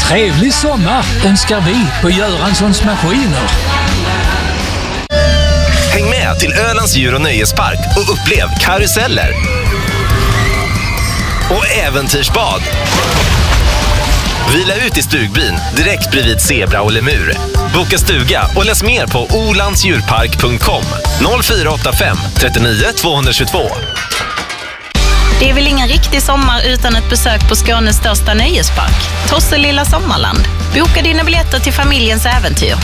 Trevlig sommar önskar vi på Göranssons Maskiner. Häng med till Ölands djur- och nöjespark och upplev karuseller och äventyrsbad. Vila ut i stugbyn direkt bredvid zebra och lemur. Boka stuga och läs mer på olandsdjurpark.com 0485 39 222. Det är väl ingen riktig sommar utan ett besök på Skånes största nöjespark, Tosselilla Sommarland. Boka dina biljetter till familjens äventyr